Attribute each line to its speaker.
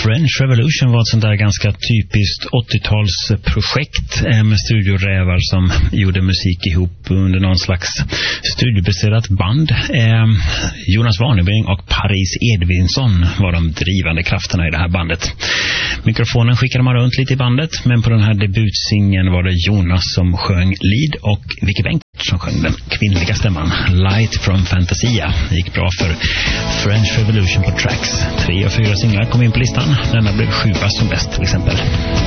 Speaker 1: French Revolution var ett sånt där ganska typiskt 80-talsprojekt med studiorävar som gjorde musik ihop under någon slags studiobaserat band. Jonas Warnerbring och Paris Edvinsson var de drivande krafterna i det här bandet. Mikrofonen skickade man runt lite i bandet, men på den här debutsingen var det Jonas som sjöng lead och Vicky Bengt som sjöng den kvinnliga stämman. Light from Fantasia. Det gick bra för French Revolution på Tracks. 3 och 4 singlar kom in på listan. Denna blev 7 som bäst till exempel.